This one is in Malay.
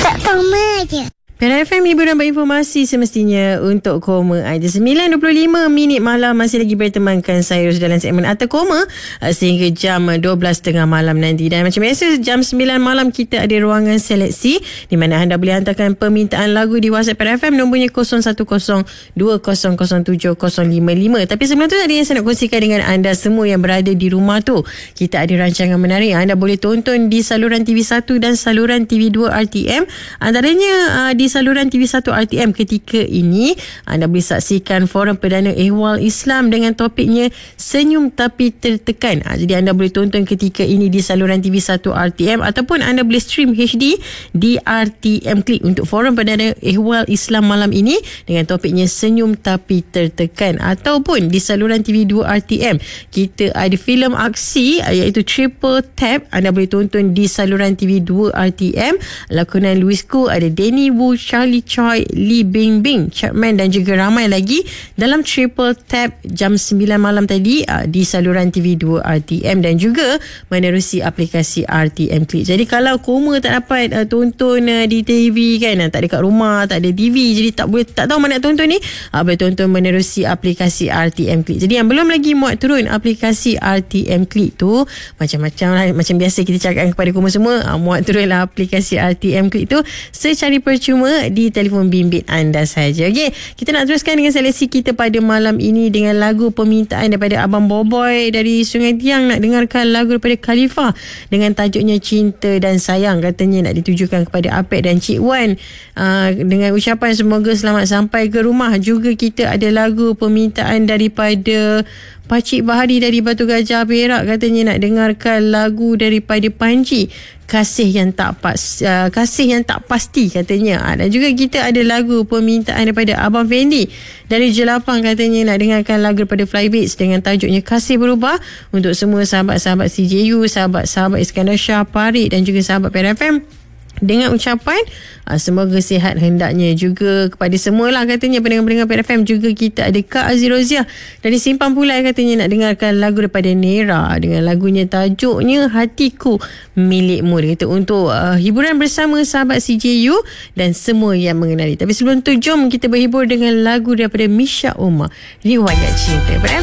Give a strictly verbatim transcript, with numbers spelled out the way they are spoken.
Tak koma je. P R F M hiburan berinformasi semestinya untuk koma aja. sembilan dua puluh lima minit malam masih lagi bertemankan saya Ros dalam segmen Atau Koma sehingga jam dua belas tiga puluh malam nanti. Dan macam biasa jam sembilan malam kita ada ruangan seleksi di mana anda boleh hantarkan permintaan lagu di WhatsApp P R F M nombornya kosong satu kosong dua kosong kosong tujuh kosong lima lima. Tapi sebelum tu ada yang saya nak kongsikan dengan anda semua yang berada di rumah tu. Kita ada rancangan menarik anda boleh tonton di saluran T V satu dan saluran T V dua R T M. Antaranya uh, di Di saluran T V satu R T M ketika ini anda boleh saksikan Forum Perdana Ehwal Islam dengan topiknya Senyum Tapi Tertekan. ha, Jadi anda boleh tonton ketika ini di saluran T V satu R T M ataupun anda boleh stream H D di R T M Klik untuk Forum Perdana Ehwal Islam malam ini dengan topiknya Senyum Tapi Tertekan. Ataupun di saluran T V dua R T M kita ada filem aksi iaitu Triple Tap. Anda boleh tonton di saluran T V dua R T M. Lakonan Louis Koo, ada Danny Wu, Charlie Choi, Lee Bingbing, Chapman dan juga ramai lagi dalam Triple Tap jam sembilan malam tadi uh, di saluran T V dua R T M dan juga menerusi aplikasi R T M Klik. Jadi kalau koma tak dapat uh, tonton uh, di T V kan, uh, tak ada kat rumah, tak ada T V, jadi tak boleh tak tahu mana nak tonton ni, uh, boleh tonton menerusi aplikasi R T M Klik. Jadi yang belum lagi muat turun aplikasi R T M Klik tu, macam-macam lah, macam biasa kita cakap kepada koma semua, uh, muat turunlah aplikasi R T M Klik tu secara percuma di telefon bimbit anda saja. Okey, kita nak teruskan dengan seleksi kita pada malam ini dengan lagu permintaan daripada Abang Boboy dari Sungai Tiang. Nak dengarkan lagu daripada Khalifah dengan tajuknya Cinta dan Sayang. Katanya nak ditujukan kepada Apek dan Cik Wan, uh, dengan ucapan semoga selamat sampai ke rumah. Juga kita ada lagu permintaan daripada Pakcik Bahari dari Batu Gajah Perak. Katanya nak dengarkan lagu daripada Panji, Kasih yang tak pas, uh, kasih yang tak pasti katanya. Ha, dan juga kita ada lagu permintaan daripada Abang Fendi dari Jelapang. Katanya nak dengarkan lagu daripada Flybeats dengan tajuknya Kasih Berubah. Untuk semua sahabat-sahabat C J U, sahabat-sahabat Iskandar Shah, Parit dan juga sahabat P R F M, dengan ucapan uh, semoga sihat hendaknya. Juga kepada semualah katanya pendengar-pendengar P R F M. Juga kita ada Kak Aziz Roziah dari Simpang Pulai. Katanya nak dengarkan lagu daripada Nera dengan lagunya tajuknya Hatiku Milikmu. Dia kata untuk uh, hiburan bersama sahabat C J U dan semua yang mengenali. Tapi sebelum tu jom kita berhibur dengan lagu daripada Misha Umar, Riwayat Cinta. P R F M